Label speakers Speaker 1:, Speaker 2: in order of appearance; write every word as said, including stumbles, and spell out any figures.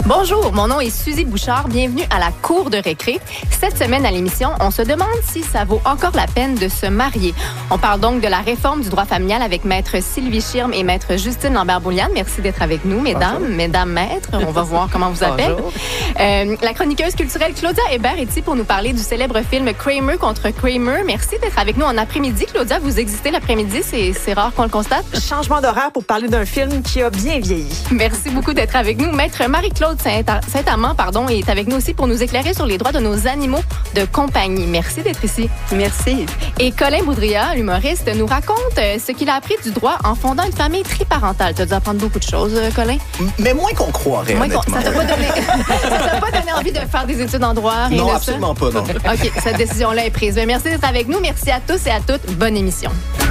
Speaker 1: Bonjour, mon nom est Suzy Bouchard. Bienvenue à la Cour de récré. Cette semaine à l'émission, on se demande si ça vaut encore la peine de se marier. On parle donc de la réforme du droit familial avec maître Sylvie Schirm et maître Justine Lambert-Bouliane. Merci d'être avec nous, mesdames, Bonjour. mesdames, maîtres. On va voir comment vous appelle. Euh, la chroniqueuse culturelle Claudia Hébert est ici pour nous parler du célèbre film Kramer contre Kramer. Merci d'être avec nous en après-midi. Claudia, vous existez l'après-midi, c'est, c'est rare qu'on le constate.
Speaker 2: Changement d'horaire pour parler d'un film qui a bien vieilli.
Speaker 1: Merci beaucoup d'être avec nous. Maître Marie-Claude Saint-Amand pardon, est avec nous aussi pour nous éclairer sur les droits de nos animaux de compagnie. Merci d'être ici.
Speaker 3: Merci.
Speaker 1: Et Colin Boudria, l'humoriste, nous raconte ce qu'il a appris du droit en fondant une famille triparentale. Tu as dû apprendre beaucoup de choses, Colin?
Speaker 4: Mais moins qu'on croirait,
Speaker 1: moins
Speaker 4: honnêtement.
Speaker 1: Qu'on, ça t'a pas donné, ça t'a pas donné envie de faire des études en droit? Rien
Speaker 4: non,
Speaker 1: de
Speaker 4: absolument
Speaker 1: ça?
Speaker 4: pas, non.
Speaker 1: OK, cette décision-là est prise. Merci d'être avec nous. Merci à tous et à toutes. Bonne émission.